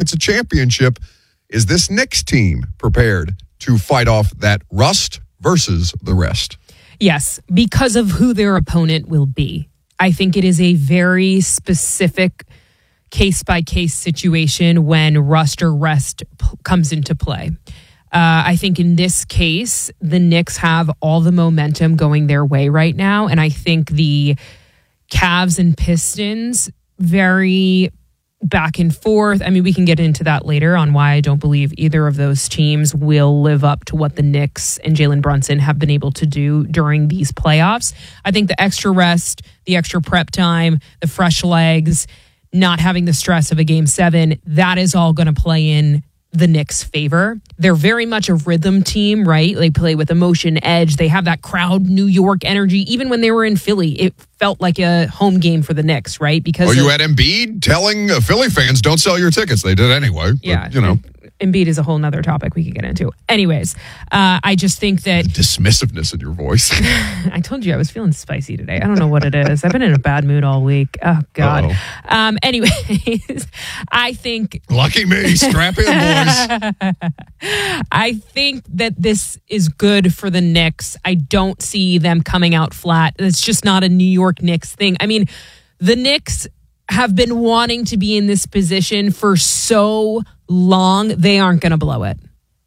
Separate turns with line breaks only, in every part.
chance at championship. Is this Knicks team prepared to fight off that rust versus the rest?
Yes, because of who their opponent will be. I think it is a very specific case-by-case situation when rust or rest comes into play. I think in this case, the Knicks have all the momentum going their way right now, and I think the Cavs and Pistons very back and forth. I mean, we can get into that later on why I don't believe either of those teams will live up to what the Knicks and Jalen Brunson have been able to do during these playoffs. I think the extra rest, the extra prep time, the fresh legs, not having the stress of a Game 7, that is all going to play in the Knicks' favor. They're very much a rhythm team, right? They play with emotion, edge. They have that crowd New York energy. Even when they were in Philly, it felt like a home game for the Knicks, right? Because
you had Embiid telling Philly fans, don't sell your tickets. They did anyway.
Yeah.
But,
Embiid is a whole nother topic we could get into. Anyways, I just think that...
The dismissiveness in your voice.
I told you I was feeling spicy today. I don't know what it is. I've been in a bad mood all week. Oh, God. Anyways, I think...
Lucky me. Strap in, boys.
I think that this is good for the Knicks. I don't see them coming out flat. It's just not a New York Knicks thing. I mean, the Knicks have been wanting to be in this position for so long. They aren't going to blow it.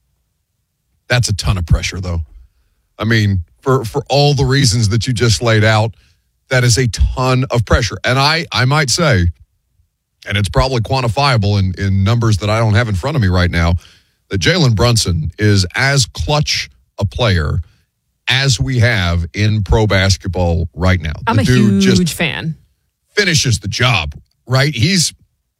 That's a ton of pressure, though. I mean, for all the reasons that you just laid out, that is a ton of pressure. And I might say, and it's probably quantifiable in numbers that I don't have in front of me right now, that Jalen Brunson is as clutch a player as we have in pro basketball right now.
I'm a huge fan.
Finishes the job, right? He's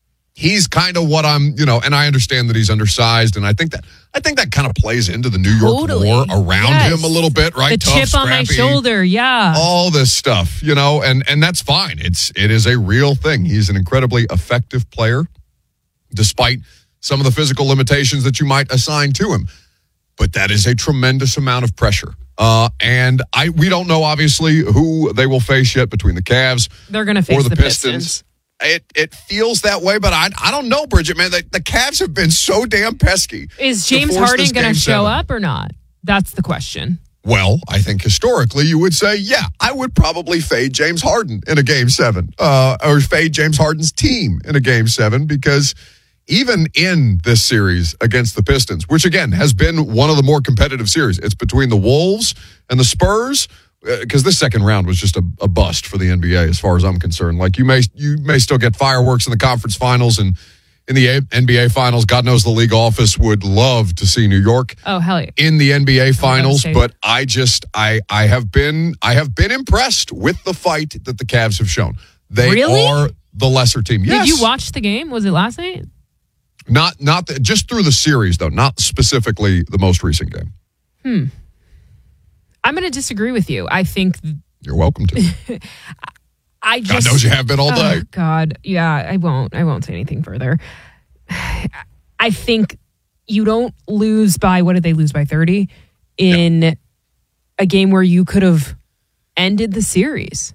kind of what I'm, and I understand that he's undersized, and I think that kind of plays into the New York war around him a little bit, right?
The
Tough,
chip
scrappy,
on my shoulder, yeah.
All this stuff, and that's fine. It is a real thing. He's an incredibly effective player, despite some of the physical limitations that you might assign to him. But that is a tremendous amount of pressure. And we don't know, obviously, who they will face yet between the Cavs
They're going to face
or the
Pistons.
It feels that way, but I don't know, Bridget, man. The Cavs have been so damn pesky.
Is James Harden going to show up or not? That's the question.
Well, I think historically you would say, yeah, I would probably fade James Harden in a Game 7 or fade James Harden's team in a Game 7 because even in this series against the Pistons, which, again, has been one of the more competitive series, it's between the Wolves and the Spurs, because this second round was just a bust for the NBA as far as I'm concerned. Like, you may still get fireworks in the conference finals and in the NBA finals. God knows the league office would love to see New York in the NBA finals, but I have been impressed with the fight that the Cavs have shown. They are the lesser team. Yes.
Did you watch the game? Was it last night?
Just through the series, though, not specifically the most recent game.
I'm going to disagree with you. I think...
You're welcome to. God knows you have been all day.
God, yeah, I won't say anything further. I think you don't lose by, what did they lose by, 30? In a game where you could have ended the series.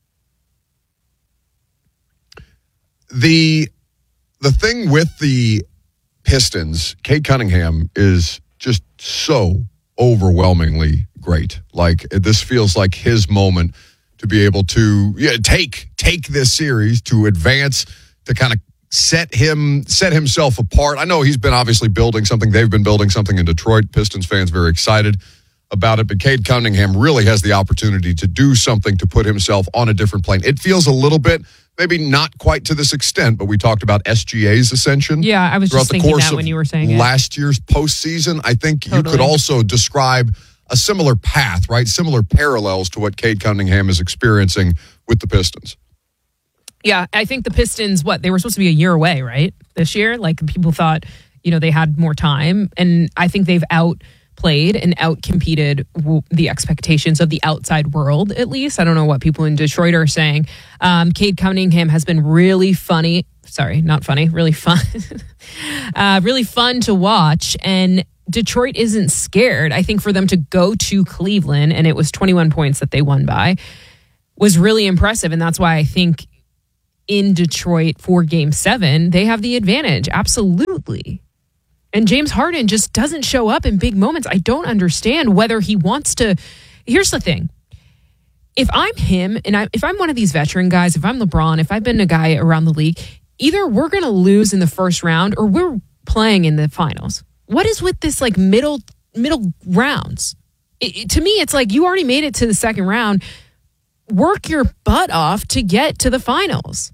The thing with the Pistons, Cade Cunningham is just so overwhelmingly great. Like, this feels like his moment to be able to take this series, to advance, to kind of set himself apart. I know he's been obviously building something. They've been building something in Detroit. Pistons fans very excited about it, but Cade Cunningham really has the opportunity to do something to put himself on a different plane. It feels a little bit, maybe not quite to this extent, but we talked about SGA's ascension.
Yeah, I was just thinking that when you were saying it.
Last year's postseason, I think you could also describe a similar path, right? Similar parallels to what Cade Cunningham is experiencing with the Pistons.
Yeah, I think the Pistons, they were supposed to be a year away, right? This year? Like, people thought, they had more time. And I think they've outplayed and outcompeted the expectations of the outside world, at least. I don't know what people in Detroit are saying. Cade Cunningham has been really funny. Sorry, not funny. Really fun. Really fun to watch. And Detroit isn't scared. I think for them to go to Cleveland, and it was 21 points that they won by, was really impressive. And that's why I think in Detroit for Game 7, they have the advantage. Absolutely. And James Harden just doesn't show up in big moments. I don't understand whether he wants to. Here's the thing. If I'm him, and if I'm one of these veteran guys, if I'm LeBron, if I've been a guy around the league, either we're going to lose in the first round or we're playing in the finals. What is with this like middle rounds? To me, it's like you already made it to the second round. Work your butt off to get to the finals.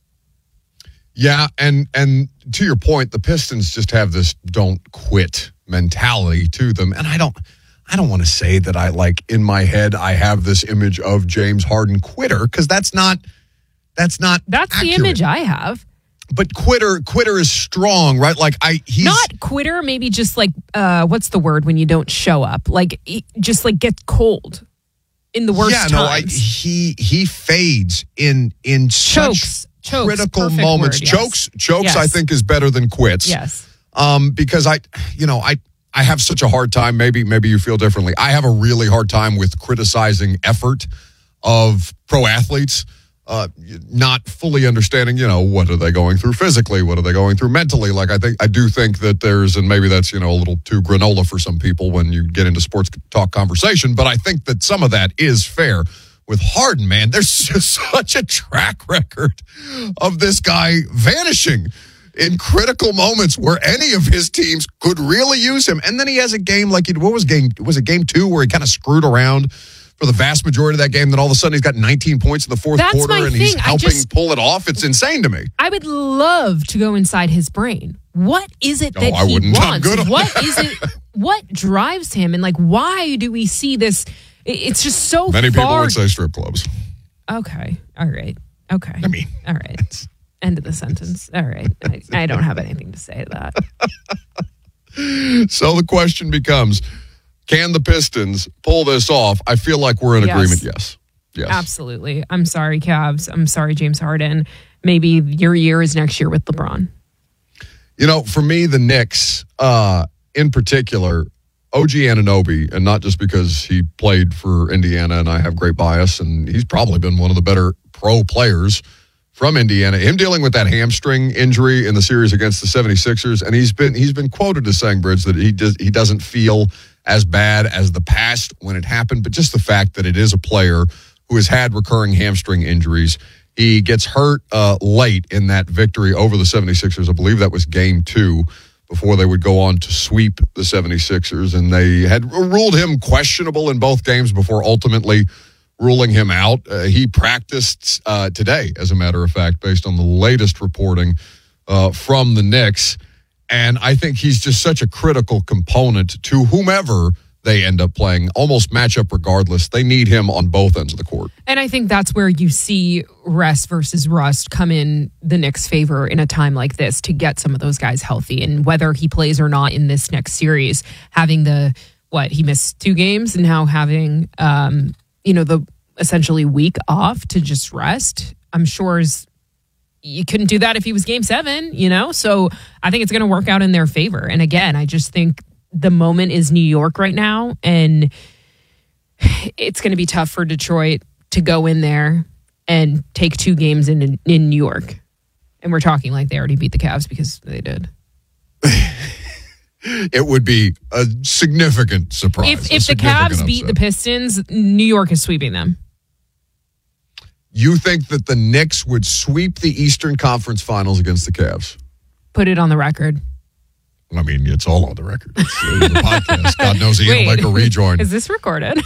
Yeah, and to your point, the Pistons just have this don't quit mentality to them. And I don't want to say that I like in my head I have this image of James Harden quitter, because that's not accurate.
The image I have.
But quitter is strong, right? Like he's
not quitter, maybe just like what's the word when you don't show up? Like just like gets cold in the worst times.
He fades in
chokes,
critical moments.
Word, yes.
Chokes
yes.
I think is better than quits.
Yes.
Because I have such a hard time, maybe you feel differently. I have a really hard time with criticizing effort of pro athletes. Not fully understanding, what are they going through physically? What are they going through mentally? Like, I do think that and maybe that's, a little too granola for some people when you get into sports talk conversation, but I think that some of that is fair. With Harden, man, there's just such a track record of this guy vanishing in critical moments where any of his teams could really use him. And then he has a game like, was it game 2 where he kind of screwed around for the vast majority of that game, then all of a sudden he's got 19 points in the fourth quarter and he's helping pull it off. It's insane to me.
I would love to go inside his brain. What is it that he wants? What is it? What drives him? And like, why do we see this? It's just so
Many people would say strip clubs.
Okay. All right. Okay.
I mean.
All right. End of the sentence. All right. I don't have anything to say to that.
So the question becomes, can the Pistons pull this off? I feel like we're in agreement. Yes.
Absolutely. I'm sorry, Cavs. I'm sorry, James Harden. Maybe your year is next year with LeBron.
For me, the Knicks, in particular, OG Anunoby, and not just because he played for Indiana and I have great bias, and he's probably been one of the better pro players from Indiana. Him dealing with that hamstring injury in the series against the 76ers, and he's been quoted as saying, Bridge, that he doesn't feel as bad as the past when it happened, but just the fact that it is a player who has had recurring hamstring injuries. He gets hurt late in that victory over the 76ers. I believe that was game 2 before they would go on to sweep the 76ers, and they had ruled him questionable in both games before ultimately ruling him out. He practiced today, as a matter of fact, based on the latest reporting from the Knicks. And I think he's just such a critical component to whomever they end up playing, almost matchup regardless. They need him on both ends of the court.
And I think that's where you see rest versus rust come in the Knicks' favor in a time like this to get some of those guys healthy. And whether he plays or not in this next series, having he missed 2 games and now having, the essentially week off to just rest, I'm sure you couldn't do that if he was game 7, So I think it's going to work out in their favor. And again, I just think the moment is New York right now, and it's going to be tough for Detroit to go in there and take 2 games in New York. And we're talking like they already beat the Cavs because they did.
It would be a significant surprise.
If the Cavs beat the Pistons, New York is sweeping them.
You think that the Knicks would sweep the Eastern Conference Finals against the Cavs?
Put it on the record.
I mean, it's all on the record. It's the podcast. God knows Ian will make a rejoin.
Is this recorded?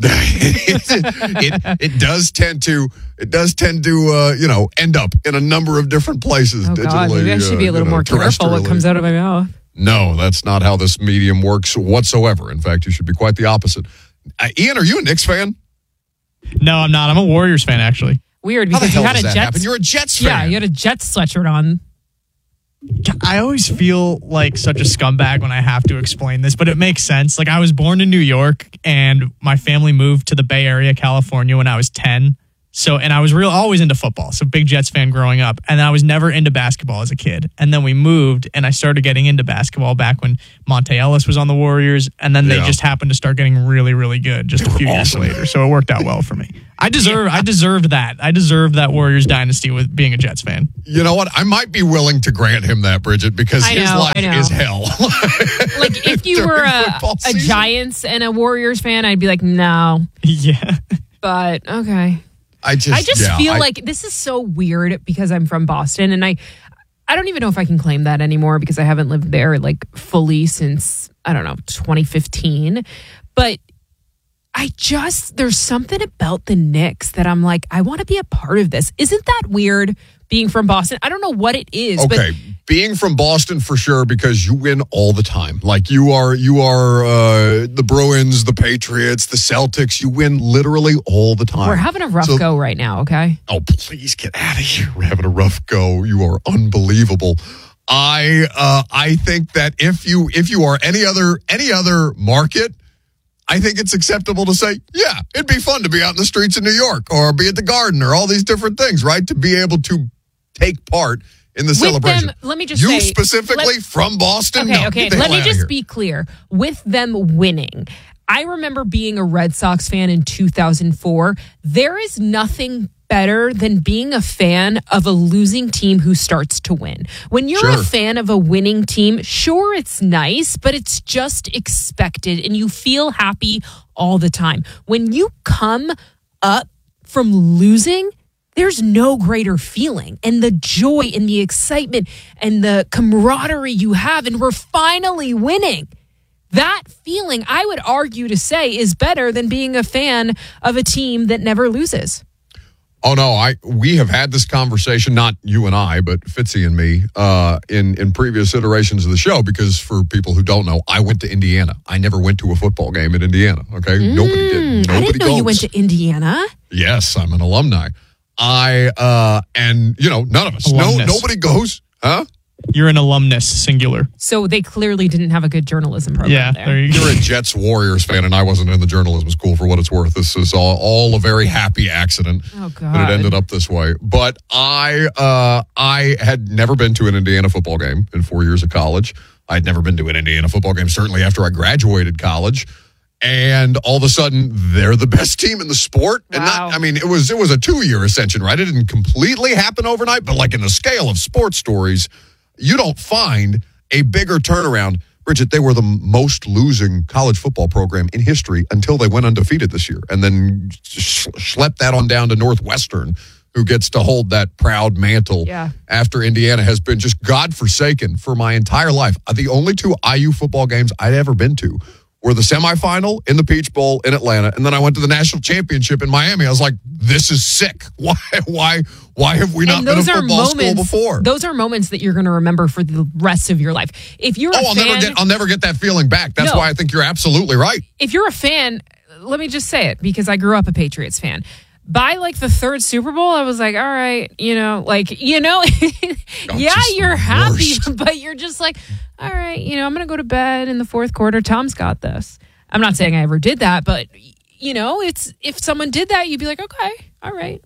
it does tend to end up in a number of different places digitally.
God, maybe I should be a little more careful what comes out of my mouth.
No, that's not how this medium works whatsoever. In fact, you should be quite the opposite. Ian, are you a Knicks fan?
No, I'm not. I'm a Warriors fan, actually.
Weird, because you had a Jets.
You're a Jets fan.
Yeah, you had a Jets sweatshirt on.
I always feel like such a scumbag when I have to explain this, but it makes sense. Like, I was born in New York, and my family moved to the Bay Area, California, when I was 10. So, and I was always into football. So big Jets fan growing up. And then I was never into basketball as a kid. And then we moved and I started getting into basketball back when Monte Ellis was on the Warriors. And then they just happened to start getting really, really good just a few years later. So it worked out well for me. I deserved that. I deserved that Warriors dynasty with being a Jets fan.
You know what? I might be willing to grant him that, Bridget, because his life is hell.
Like if you were a Giants and a Warriors fan, I'd be like, no.
Yeah.
But okay. I just feel like this is so weird because I'm from Boston and I don't even know if I can claim that anymore because I haven't lived there like fully since, I don't know, 2015. But there's something about the Knicks that I'm like, I want to be a part of this. Isn't that weird being from Boston? I don't know what it is.
Okay. Being from Boston for sure, because you win all the time. Like you are the Bruins, the Patriots, the Celtics. You win literally all the time.
We're having a rough go right now, okay?
Oh, please get out of here. We're having a rough go. You are unbelievable. I think that if you are any other market, I think it's acceptable to say, yeah, it'd be fun to be out in the streets of New York or be at the Garden or all these different things, right? To be able to take part in the celebration.
Let me just say,
specifically from Boston?
Okay. Let me just be clear. With them winning, I remember being a Red Sox fan in 2004. There is nothing better than being a fan of a losing team who starts to win. When you're a fan of a winning team, sure, it's nice, but it's just expected and you feel happy all the time. When you come up from losing, there's no greater feeling, and the joy and the excitement and the camaraderie you have, and we're finally winning. That feeling, I would argue to say, is better than being a fan of a team that never loses.
Oh, no, we have had this conversation, not you and I, but Fitzy and me, in previous iterations of the show, because for people who don't know, I went to Indiana. I never went to a football game in Indiana, okay? Nobody did.
I didn't know you went to Indiana.
Yes, I'm an alumni. And none of us. Nobody goes, huh?
You're an alumnus, singular.
So they clearly didn't have a good journalism program there.
You're a Jets Warriors fan, and I wasn't in the journalism school for what it's worth. This is all a very happy accident that it ended up this way. But I had never been to an Indiana football game in 4 years of college. I had never been to an Indiana football game, certainly after I graduated college. And all of a sudden, they're the best team in the sport.
Wow.
And it was a 2-year ascension, right? It didn't completely happen overnight, but like in the scale of sports stories, you don't find a bigger turnaround. Bridget, they were the most losing college football program in history until they went undefeated this year, and then schlepped that on down to Northwestern, who gets to hold that proud mantle after Indiana has been just godforsaken for my entire life. The only 2 IU football games I'd ever been to were the semifinal in the Peach Bowl in Atlanta, and then I went to the national championship in Miami. I was like, this is sick. Why have we not been a football school before?
Those are moments that you're going to remember for the rest of your life. If you're
I'll never get that feeling back. That's why I think you're absolutely right.
If you're a fan, let me just say it, because I grew up a Patriots fan. By like the 3rd Super Bowl, I was like, all right, you're happy, but you're just like, all right, I'm going to go to bed in the 4th quarter. Tom's got this. I'm not saying I ever did that, but it's if someone did that, you'd be like, okay, all right.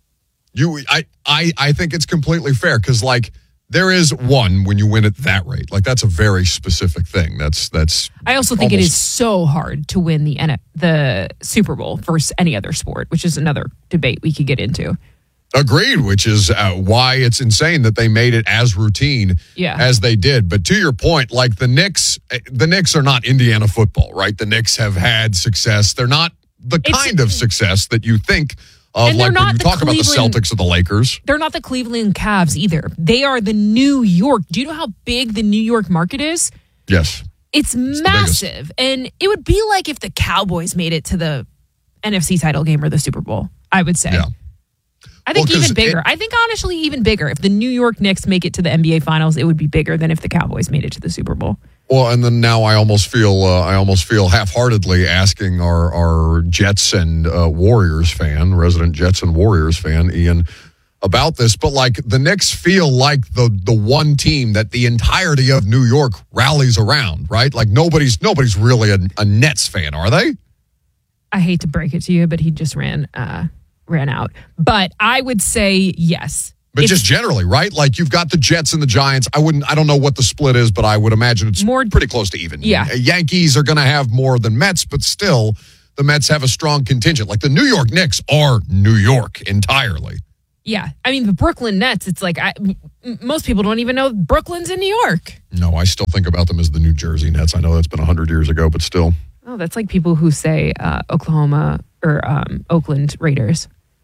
I think it's completely fair because there is one when you win at that rate. Like that's a very specific thing. That's.
I also think it is so hard to win the Super Bowl versus any other sport, which is another debate we could get into.
Agreed, which is why it's insane that they made it as routine as they did. But to your point, like the Knicks are not Indiana football, right? The Knicks have had success. They're not the kind of success that you think of, like when you talk about the Celtics or the Lakers.
They're not the Cleveland Cavs either. They are the New York. Do you know how big the New York market is?
Yes.
It's massive. And it would be like if the Cowboys made it to the NFC title game or the Super Bowl, I would say.
Yeah.
I think even bigger. I think honestly even bigger. If the New York Knicks make it to the NBA Finals, it would be bigger than if the Cowboys made it to the Super Bowl.
Well, and then now I almost feel half-heartedly asking our Jets and Warriors fan, resident Jets and Warriors fan, Ian, about this. But like the Knicks feel like the one team that the entirety of New York rallies around, right? Like nobody's really a Nets fan, are they?
I hate to break it to you, but he just ran ran out. But I would say yes.
But just generally, right? Like you've got the Jets and the Giants. I don't know what the split is, but I would imagine it's pretty close to even.
Yeah.
Yankees are going to have more than Mets, but still the Mets have a strong contingent. Like the New York Knicks are New York entirely.
Yeah. I mean, the Brooklyn Nets, it's like most people don't even know Brooklyn's in New York.
No, I still think about them as the New Jersey Nets. I know that's been 100 years ago, but still.
Oh, that's like people who say Oklahoma or Oakland Raiders.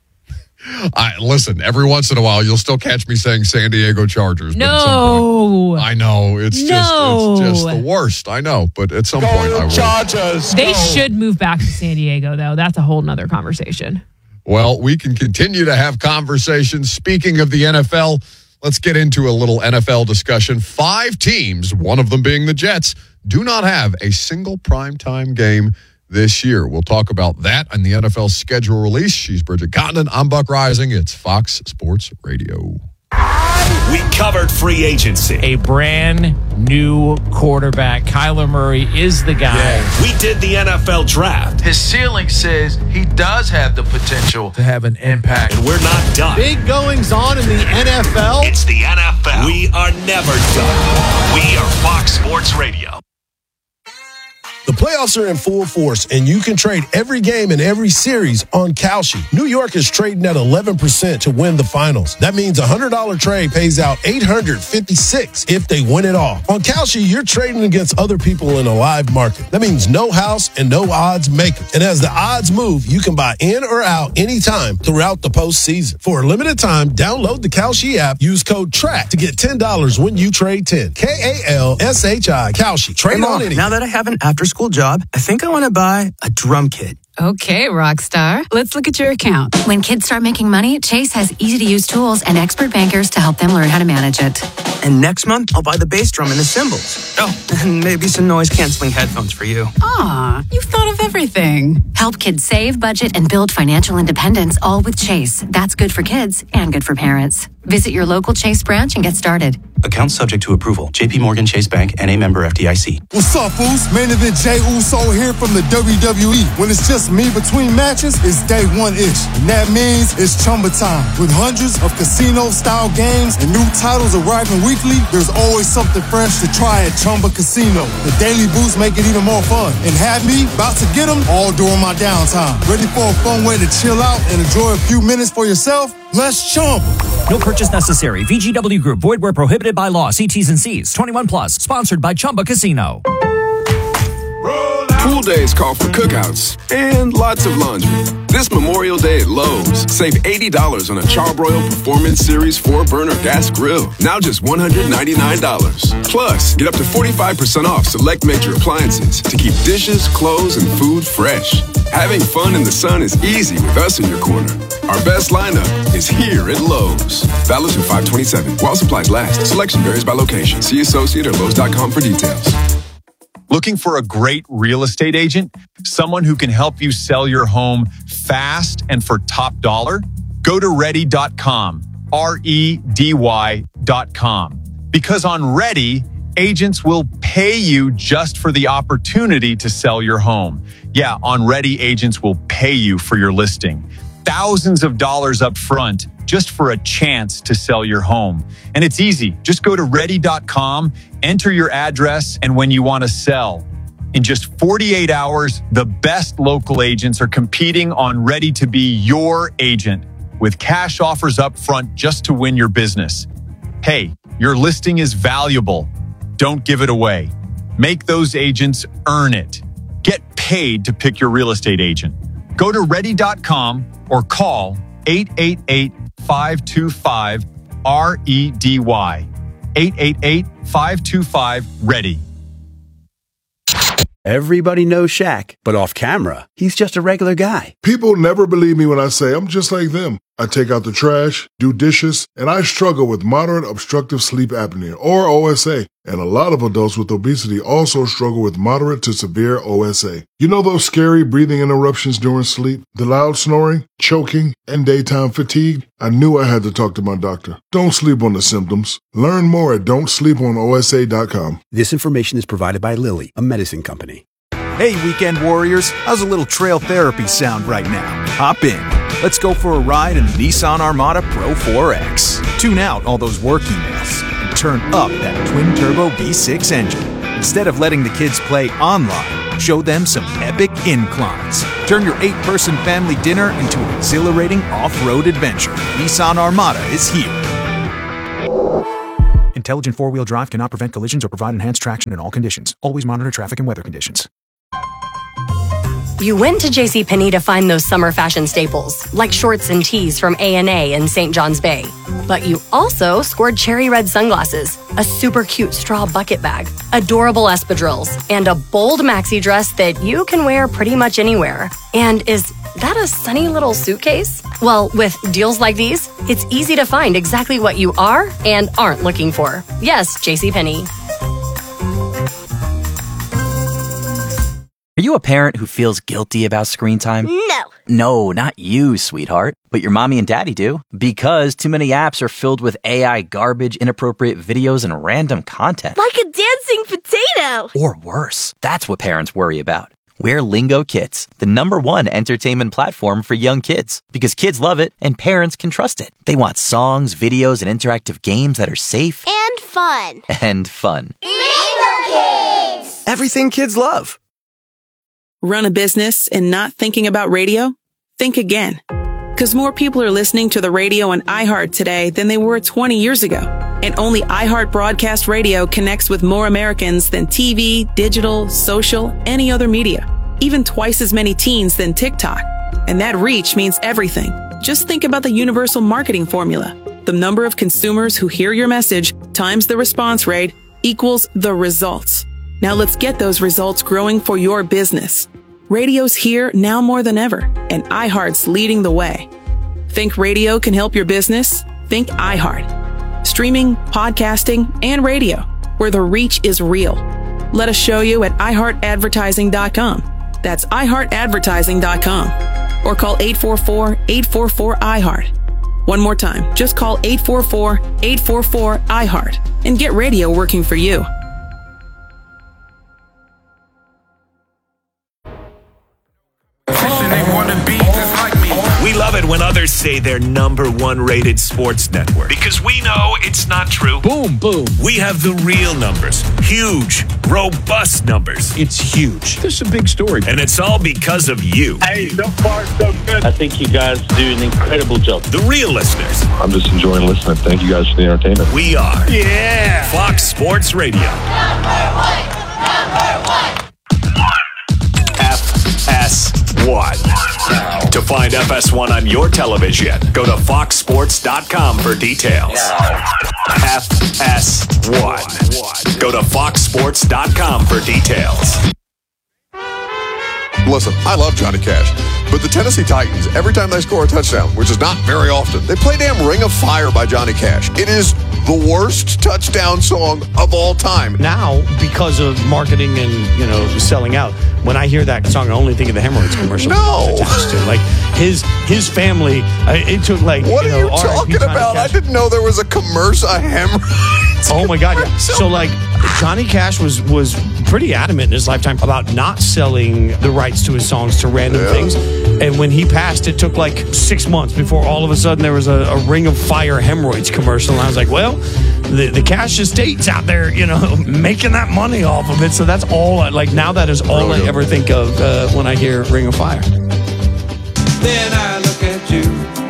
Listen, every once in a while, you'll still catch me saying San Diego Chargers.
No.
I know. It's just the worst. I know. But at some point, I will.
Chargers,
they should move back to San Diego, though. That's a whole nother conversation.
Well, we can continue to have conversations. Speaking of the NFL, let's get into a little NFL discussion. 5 teams, one of them being the Jets, do not have a single primetime game this year. We'll talk about that and the NFL schedule release. She's Bridget Cotton. I'm Buck Rising. It's Fox Sports Radio.
We covered free agency.
A brand new quarterback. Kyler Murray is the guy.
Yeah. We did the NFL draft.
His ceiling says he does have the potential to have an impact.
And we're not done.
Big goings on in the NFL.
It's the NFL. We are never done. We are Fox Sports Radio.
The playoffs are in full force, and you can trade every game and every series on Kalshi. New York is trading at 11% to win the finals. That means a $100 trade pays out $856 if they win it all. On Kalshi, you're trading against other people in a live market. That means no house and no odds maker. And as the odds move, you can buy in or out anytime throughout the postseason. For a limited time, download the Kalshi app. Use code TRACK to get $10 when you trade 10. Kalshi. Kalshi. Trade on anything.
Now that I have an after-school job, I think I want to buy a drum kit.
Okay, Rockstar. Let's look at your account.
When kids start making money, Chase has easy-to-use tools and expert bankers to help them learn how to manage it.
And next month, I'll buy the bass drum and the cymbals. Oh, and maybe some noise-canceling headphones for you.
Aw, you've thought of everything.
Help kids save, budget, and build financial independence, all with Chase. That's good for kids and good for parents. Visit your local Chase branch and get started.
Account subject to approval. JP Morgan Chase Bank and a member FDIC.
What's up, Foos? Main event Jey Uso here from the WWE. When it's just me between matches, it's day one-ish. And that means it's Chumba time. With hundreds of casino-style games and new titles arriving weekly, there's always something fresh to try at Chumba Casino. The daily boosts make it even more fun. And have me about to get them all during my downtime. Ready for a fun way to chill out and enjoy a few minutes for yourself? Let's Chumba.
No purchase necessary. VGW Group. Void where prohibited by law. See T's and C's. 21 plus. Sponsored by Chumba Casino.
Pool days call for cookouts and lots of laundry. This Memorial Day at Lowe's, save $80 on a Charbroil Performance Series 4-burner gas grill. Now just $199. Plus, get up to 45% off select major appliances to keep dishes, clothes, and food fresh. Having fun in the sun is easy with us in your corner. Our best lineup is here at Lowe's. Valid through 5/27. While supplies last. Selection varies by location. See associate or Lowe's.com for details.
Looking for a great real estate agent? Someone who can help you sell your home fast and for top dollar? Go to Ready.com. REDY.com. Because on Ready, agents will pay you just for the opportunity to sell your home. Yeah, on Ready, agents will pay you for your listing. Thousands of dollars up front just for a chance to sell your home. And it's easy. Just go to Ready.com, enter your address, and when you want to sell. In just 48 hours, the best local agents are competing on Ready to be your agent with cash offers up front just to win your business. Hey, your listing is valuable. Don't give it away. Make those agents earn it. Get paid to pick your real estate agent. Go to Ready.com or call 888-525-REDY. 888-525-READY.
Everybody knows Shaq, but off camera, he's just a regular guy.
People never believe me when I say I'm just like them. I take out the trash, do dishes, and I struggle with moderate obstructive sleep apnea, or OSA. And a lot of adults with obesity also struggle with moderate to severe OSA. You know those scary breathing interruptions during sleep, the loud snoring, choking, and daytime fatigue? I knew I had to talk to my doctor. Don't sleep on the symptoms. Learn more at don'tsleeponosa.com.
This information is provided by Lilly, a medicine company.
Hey, weekend warriors, how's a little trail therapy sound right now? Hop in. Let's go for a ride in the Nissan Armada Pro 4X. Tune out all those work emails and turn up that twin-turbo V6 engine. Instead of letting the kids play online, show them some epic inclines. Turn your 8-person family dinner into an exhilarating off-road adventure. Nissan Armada is here. Intelligent four-wheel drive cannot prevent collisions or provide enhanced traction in all conditions. Always monitor traffic and weather conditions.
You went to JCPenney to find those summer fashion staples, like shorts and tees from A&A and St. John's Bay. But you also scored cherry red sunglasses, a super cute straw bucket bag, adorable espadrilles, and a bold maxi dress that you can wear pretty much anywhere. And is that a sunny little suitcase? Well, with deals like these, it's easy to find exactly what you are and aren't looking for. Yes, JCPenney.
Are you a parent who feels guilty about screen time?
No.
No, not you, sweetheart. But your mommy and daddy do. Because too many apps are filled with AI garbage, inappropriate videos, and random content.
Like a dancing potato.
Or worse. That's what parents worry about. We're Lingo Kids, the #1 entertainment platform for young kids. Because kids love it and parents can trust it. They want songs, videos, and interactive games that are safe.
And fun.
And fun.
Lingo Kids!
Everything kids love.
Run a business and not thinking about radio? Think again. Because more people are listening to the radio on iHeart today than they were 20 years ago. And only iHeart Broadcast Radio connects with more Americans than TV, digital, social, any other media. Even twice as many teens than TikTok. And that reach means everything. Just think about the universal marketing formula. The number of consumers who hear your message times the response rate equals the results. Now let's get those results growing for your business. Radio's here now more than ever, and iHeart's leading the way. Think radio can help your business? Think iHeart. Streaming, podcasting, and radio, where the reach is real. Let us show you at iHeartAdvertising.com. That's iHeartAdvertising.com. Or call 844-844-iHeart. One more time, just call 844-844-iHeart and get radio working for you.
We love it when others say they're #1 rated sports network because we know it's not true.
Boom, boom.
We have the real numbers. Huge, robust numbers.
It's huge. This is a big story.
And it's all because of you.
Hey, so far, so good. I think you guys do an incredible job.
The real listeners.
I'm just enjoying listening. Thank you guys for the entertainment.
We are.
Yeah.
Fox Sports Radio.
#1.
FS1. To find FS1 on your television, go to foxsports.com for details. FS1. Go to foxsports.com for details.
Listen, I love Johnny Cash, but the Tennessee Titans, every time they score a touchdown, which is not very often, they play damn Ring of Fire by Johnny Cash. It is the worst touchdown song of all time.
Now, because of marketing and, selling out, when I hear that song, I only think of the hemorrhoids commercial.
No.
Like, his family, it took like,
what are you talking about? I didn't know there was a commercial, a hemorrhoids.
Oh my God. Yeah. So like, Johnny Cash was pretty adamant in his lifetime about not selling the rights to his songs to random things. And when he passed, it took like 6 months before all of a sudden there was a Ring of Fire hemorrhoids commercial. And I was like, well, the Cash estate's out there, making that money off of it. So that's all, now that is all I ever think of when I hear Ring of Fire.
Then I look at you,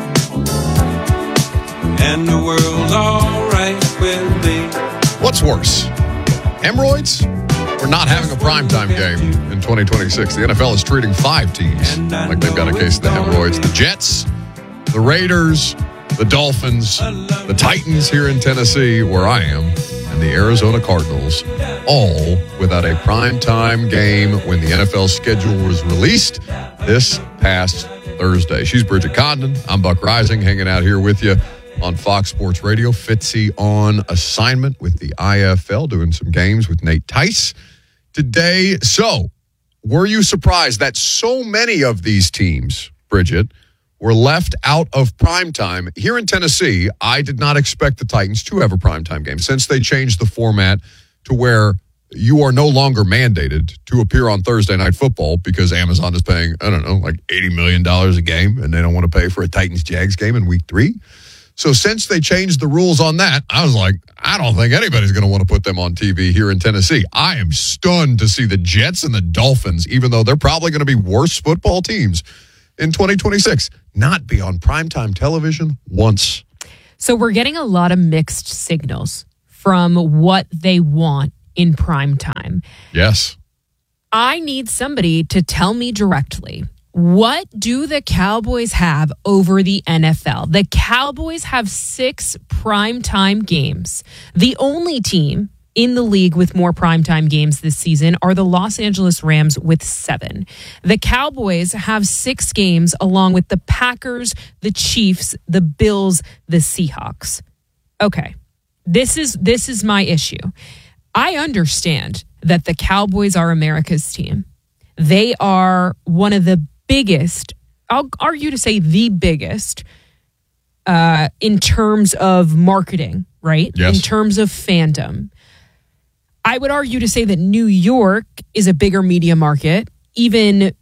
and the world's all right with me.
What's worse, hemorrhoids or not having a primetime game in 2026? The NFL is treating 5 teams like they've got a case of the hemorrhoids. The Jets, the Raiders, the Dolphins, the Titans here in Tennessee, where I am, and the Arizona Cardinals, all without a primetime game when the NFL schedule was released this past Thursday. She's Bridget Condon. I'm Buck Rising, hanging out here with you on Fox Sports Radio. Fitzy on assignment with the IFL, doing some games with Nate Tice today. So, were you surprised that so many of these teams, Bridget, were left out of primetime? Here in Tennessee, I did not expect the Titans to have a primetime game since they changed the format to where you are no longer mandated to appear on Thursday Night Football because Amazon is paying, I don't know, like $80 million a game, and they don't want to pay for a Titans-Jags game in week 3. So since they changed the rules on that, I was like, I don't think anybody's going to want to put them on TV here in Tennessee. I am stunned to see the Jets and the Dolphins, even though they're probably going to be worse football teams in 2026, not be on primetime television once.
So we're getting a lot of mixed signals from what they want in primetime.
Yes.
I need somebody to tell me directly, what do the Cowboys have over the NFL? The Cowboys have 6 primetime games. The only team in the league with more primetime games this season are the Los Angeles Rams with 7. The Cowboys have 6 games along with the Packers, the Chiefs, the Bills, the Seahawks. Okay, this is my issue. I understand that the Cowboys are America's team. They are one of the biggest, I'll argue to say the biggest, in terms of marketing, right?
Yes.
In terms of fandom. I would argue to say that New York is a bigger media market. We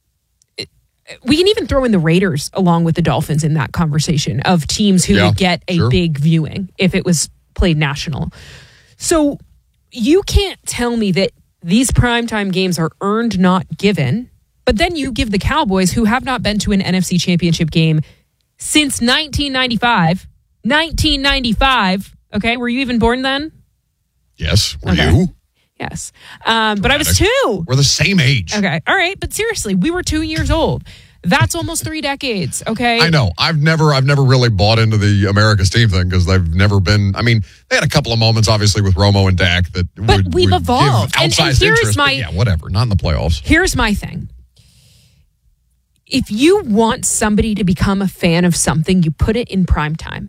can even throw in the Raiders along with the Dolphins in that conversation of teams who would get a big viewing if it was played national. So you can't tell me that these primetime games are earned, not given. But then you give the Cowboys, who have not been to an NFC Championship game since 1995. 1995. Okay, were you even born then?
Yes. Were you?
Yes. But I was 2.
We're the same age.
Okay. All right. But seriously, we were 2 years old. That's almost 3 decades. Okay.
I know. I've never really bought into the America's team thing because they've never been. I mean, they had a couple of moments, obviously, with Romo and Dak that
we've evolved.
Give outsized interest. But whatever. Not in the playoffs.
Here's my thing. If you want somebody to become a fan of something, you put it in prime time.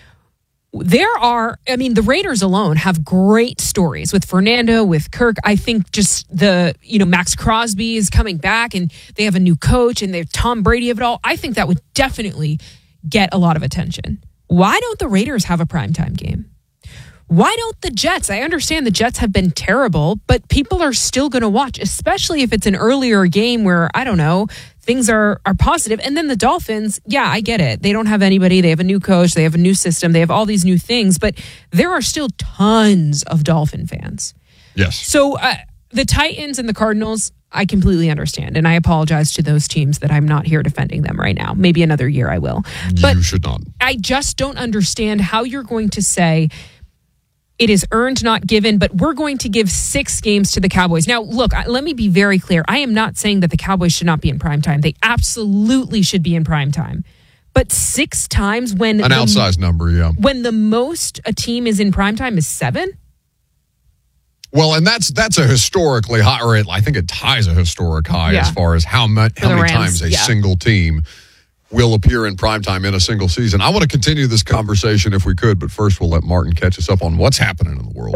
The Raiders alone have great stories with Fernando, with Kirk. I think just Max Crosby is coming back and they have a new coach and they have Tom Brady of it all. I think that would definitely get a lot of attention. Why don't the Raiders have a primetime game? Why don't the Jets? I understand the Jets have been terrible, but people are still going to watch, especially if it's an earlier game where, I don't know, things are positive. And then the Dolphins, yeah, I get it. They don't have anybody. They have a new coach. They have a new system. They have all these new things, but there are still tons of Dolphin fans.
Yes.
So the Titans and the Cardinals, I completely understand. And I apologize to those teams that I'm not here defending them right now. Maybe another year I will. But
you should not.
I just don't understand how you're going to say it is earned, not given, but we're going to give 6 games to the Cowboys. Now, look, let me be very clear. I am not saying that the Cowboys should not be in primetime. They absolutely should be in primetime. But 6 times when...
An outsized number, yeah.
When the most a team is in primetime is 7?
Well, and that's a historically high, or I think it ties a historic high as far as how many times a single team will appear in primetime in a single season. I want to continue this conversation if we could, but first we'll let Martin catch us up on what's happening in the world.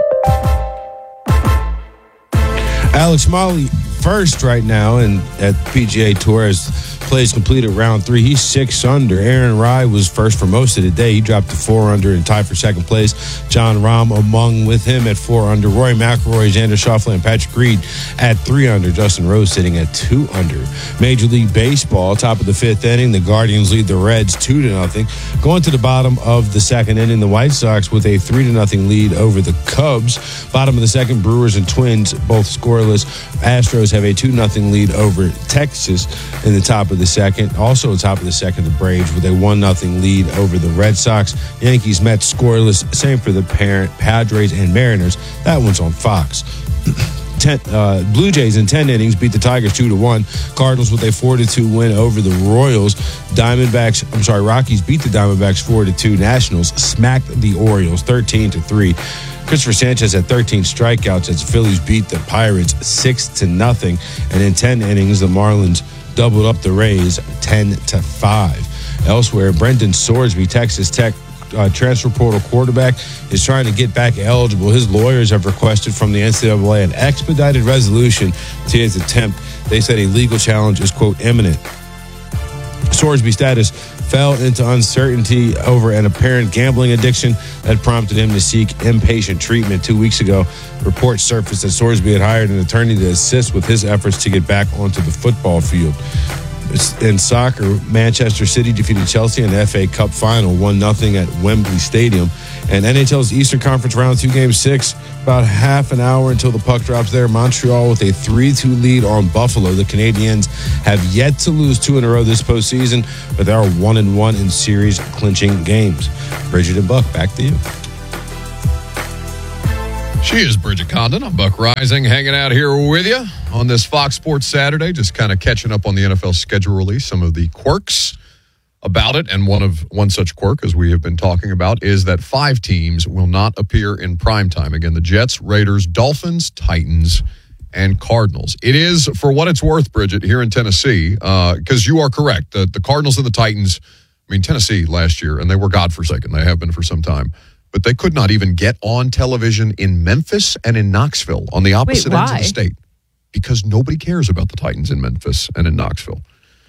Alex Molly first right now at PGA Tour as plays completed round 3. He's 6 under. Aaron Rai was first for most of the day. He dropped to 4 under and tied for second place. John Rahm among with him at 4 under. Rory McIlroy, Xander Schauffele, and Patrick Reed at 3 under. Justin Rose sitting at 2 under. Major League Baseball, top of the 5th inning. The Guardians lead the Reds 2-0. Going to the bottom of the 2nd inning, the White Sox with a 3-0 lead over the Cubs. Bottom of the 2nd, Brewers and Twins both scoreless. Astros have a 2-0 lead over Texas in the top of the 2nd. Also top of the 2nd, the Braves with a 1-0 lead over the Red Sox. Yankees, Mets scoreless. Same for the Padres and Mariners. That one's on Fox. Blue Jays in 10 innings beat the Tigers 2-1. Cardinals with a 4-2 win over the Royals. Rockies beat the Diamondbacks 4-2. Nationals smacked the Orioles 13-3. Christopher Sanchez had 13 strikeouts as the Phillies beat the Pirates 6-0. And in 10 innings, the Marlins doubled up the Rays 10-5. Elsewhere, Brendan Sorsby, Texas Tech transfer portal quarterback, is trying to get back eligible. His lawyers have requested from the NCAA an expedited resolution to his attempt. They said a legal challenge is, quote, imminent. Sorsby's status fell into uncertainty over an apparent gambling addiction that prompted him to seek inpatient treatment 2 weeks ago. Reports surfaced that Sorsby had hired an attorney to assist with his efforts to get back onto the football field. In soccer, Manchester City defeated Chelsea in the FA Cup final 1-0 at Wembley Stadium. And NHL's Eastern Conference Round 2 Game 6, about half an hour until the puck drops there. Montreal with a 3-2 lead on Buffalo. The Canadiens have yet to lose 2 in a row this postseason, but they are 1-1 in series clinching games. Bridget and Buck, back to you.
She is Bridget Condon. I'm Buck Rising, hanging out here with you on this Fox Sports Saturday, just kind of catching up on the NFL schedule release, some of the quirks about it. And one such quirk, as we have been talking about, is that 5 teams will not appear in primetime. Again, the Jets, Raiders, Dolphins, Titans, and Cardinals. It is, for what it's worth, Bridget, here in Tennessee, because you are correct. The Cardinals and the Titans, Tennessee last year, and they were godforsaken. They have been for some time. But they could not even get on television in Memphis and in Knoxville on the opposite ends of the state because nobody cares about the Titans in Memphis and in Knoxville.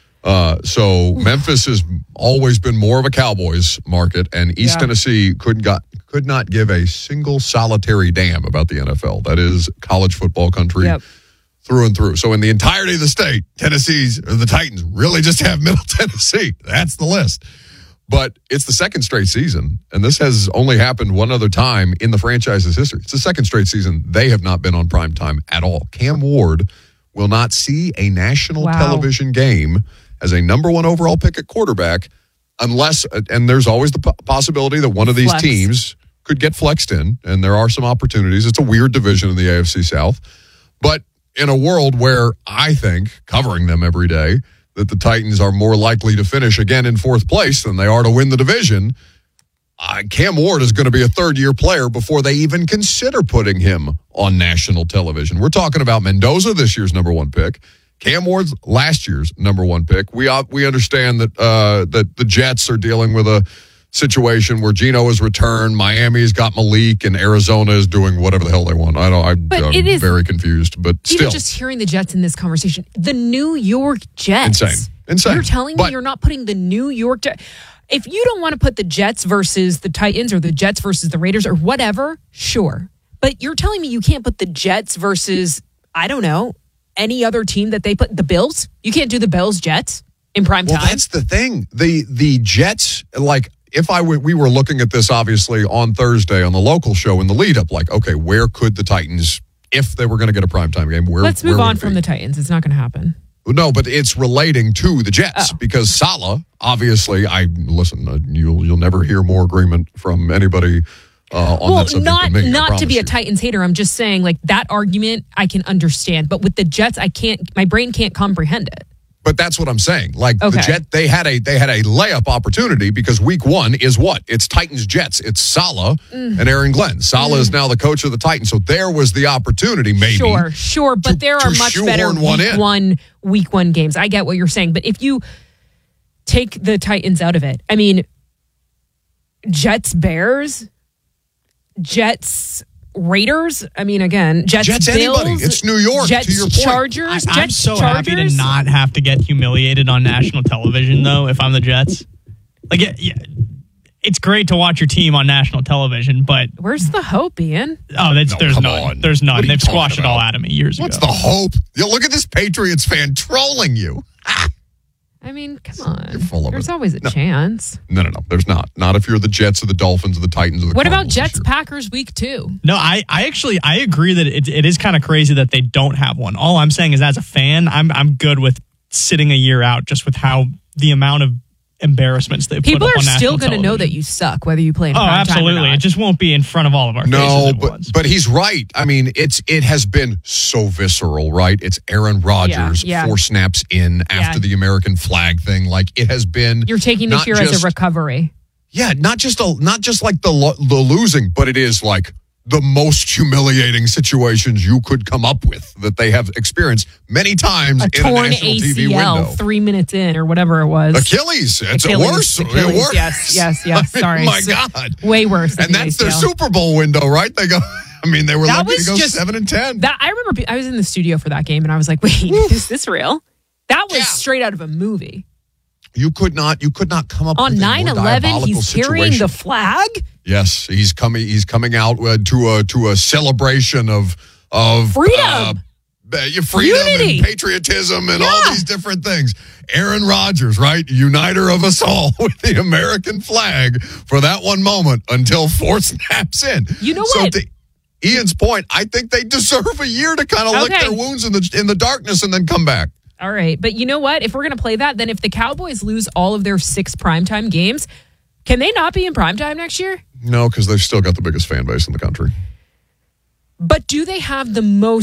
So Memphis has always been more of a Cowboys market, and East Tennessee could not give a single solitary damn about the NFL. That is college football country through and through. So in the entirety of the state, the Titans really just have Middle Tennessee. That's the list. But it's the second straight season, and this has only happened one other time in the franchise's history. It's the second straight season they have not been on primetime at all. Cam Ward will not see a national television game as a number 1 overall pick at quarterback unless, and there's always the possibility that one of these teams could get flexed in, and there are some opportunities. It's a weird division in the AFC South. But in a world where I think, covering them every day, that the Titans are more likely to finish again in 4th place than they are to win the division, Cam Ward is going to be a third-year player before they even consider putting him on national television. We're talking about Mendoza, this year's number 1 pick. Cam Ward's last year's number 1 pick. We understand that that the Jets are dealing with a situation where Geno has returned, Miami's got Malik, and Arizona is doing whatever the hell they want. I'm very confused, but still.
Even just hearing the Jets in this conversation, the New York Jets.
Insane.
You're telling me you're not putting the New York Jets. If you don't want to put the Jets versus the Titans or the Jets versus the Raiders or whatever, sure. But you're telling me you can't put the Jets versus, I don't know, any other team that they put, the Bills? You can't do the Bills-Jets in prime time?
Well, that's the thing. The Jets, like, we were looking at this obviously on Thursday on the local show in the lead up, like, okay, where could the Titans, if they were going to get a primetime game,
let's move on from the Titans. It's not going to happen.
No, but it's relating to the Jets because Saleh, obviously, you'll never hear more agreement from anybody on that subject than me.
Not to be a Titans hater. I'm just saying, like, that argument I can understand, but with the Jets, my brain can't comprehend it.
But that's what I'm saying. Like the Jet, they had a layup opportunity because week 1 is what? It's Titans Jets. It's Saleh and Aaron Glenn. Saleh is now the coach of the Titans, so there was the opportunity, maybe.
Sure, but there are much better week one games. I get what you're saying, but if you take the Titans out of it, I mean, Jets Bears, Jets Raiders. I mean, again, Jets Bills,
anybody. It's New York.
Jets
to your point.
Chargers.
I'm so happy to not have to get humiliated on national television, though. If I'm the Jets, like, it's great to watch your team on national television, but
where's the hope, Ian?
Oh, there's none. There's none. They've squashed it all out of me years ago.
What's the hope? Look at this Patriots fan trolling you.
I mean, come on.
You're full of
There's always a chance.
No. There's not. Not if you're the Jets or the Dolphins or the Titans or the
What
Cardinals
about Jets Packers week 2?
No, I agree that it is kind of crazy that they don't have one. All I'm saying is, as a fan, I'm good with sitting a year out just with how the amount of embarrassments they
people
put up
are
on national
still going to
television.
know that you suck whether you play in prime
absolutely.
time or not.
It just won't be in front of all of our faces.
But he's right. I mean, it has been so visceral, right? It's Aaron Rodgers 4 snaps in after the American flag thing. Like, it has been.
You're taking this year as a recovery.
Yeah, not just like the losing, but it is like the most humiliating situations you could come up with that they have experienced many times in a national
ACL,
TV window.
3 minutes in or whatever it was.
Achilles. It's worse. It worse.
Yes.
I mean,
Sorry.
my God.
Way worse.
And that's their Super Bowl window, right? They go. I mean, they were lucky to go 7-10.
I remember I was in the studio for that game, and I was like, "Wait, is this real?" That was straight out of a movie.
You could not come up
on
with
9/11. He's carrying the flag.
Yes, he's coming out to a celebration of
freedom.
Freedom
Unity.
and patriotism and all these different things. Aaron Rodgers, right? Uniter of us all with the American flag for that one moment until 4 snaps in.
You know
so
what?
To Ian's point, I think they deserve a year to kind of lick their wounds in the darkness and then come back.
All right. But you know what? If we're going to play that, then if the Cowboys lose all of their 6 primetime games, can they not be in primetime next year?
No, because they've still got the biggest fan base in the country.
But do they have the most